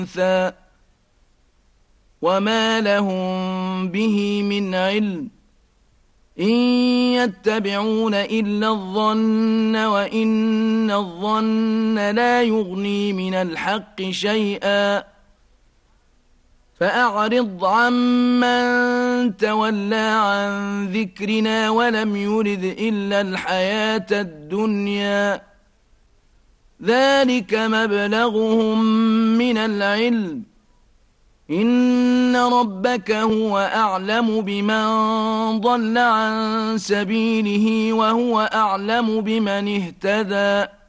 أنثى وما لهم به من علم إن يتبعون إلا الظن وإن الظن لا يغني من الحق شيئا فأعرض عمن تولى عن ذكرنا ولم يرد إلا الحياة الدنيا ذلك مبلغهم من العلم إن ربك هو أعلم بمن ضل عن سبيله وهو أعلم بمن اهتدى